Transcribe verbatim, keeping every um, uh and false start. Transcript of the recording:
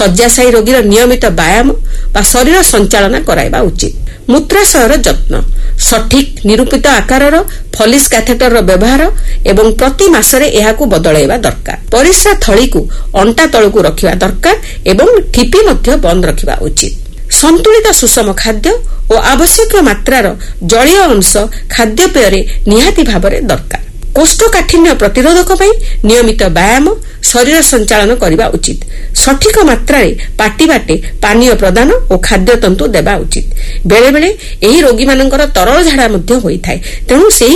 ଶଯ୍ୟାଶାୟୀ ରୋଗୀର ନିୟମିତ ବ୍ୟାୟାମ ବା ଶରୀର ସଞ୍ଚାଳନ କରାଇବା ଉଚିତ। ମୂତ୍ରାଶୟର ଯତ୍ନ, ସଠିକ୍ ନିରୂପିତ ଆକାରର ଫଲିସ୍ କ୍ୟାଥେଟରର ବ୍ୟବହାର ଏବଂ ପ୍ରତି ମାସରେ ଏହାକୁ ବଦଳାଇବା ଦରକାର। ପରିସ୍ରା ଥଳିକୁ ଅଣ୍ଟା ତଳକୁ ରଖିବା ଦରକାର ଏବଂ ଠିପି ମଧ୍ୟ ବନ୍ଦ ରଖିବା ଉଚିତ। ସନ୍ତୁଳିତ ସୁଷମ ଖାଦ୍ୟ ଓ ଆବଶ୍ୟକୀୟ ମାତ୍ରାର ଜଳୀୟ ଅଂଶ ଖାଦ୍ୟପେୟରେ ନିହାତି ଭାବରେ ଦରକାର। କୋଷ୍ଠକାଠିନ୍ୟ ପ୍ରତିରୋଧକ ପାଇଁ ନିୟମିତ ବ୍ୟାୟାମ, ଶରୀର ସଞ୍ଚାଳନ କରିବା ଉଚିତ। ସଠିକ ମାତ୍ରାରେ ପାଟି ବାଟେ ପାନୀୟ ପ୍ରଦାନ ଓ ଖାଦ୍ୟତନ୍ତୁ ଦେବା ଉଚିତ। ବେଳେବେଳେ ଏହି ରୋଗୀମାନଙ୍କର ତରଳ ଝାଡ଼ା ମଧ୍ୟ ହୋଇଥାଏ, ତେଣୁ ସେହି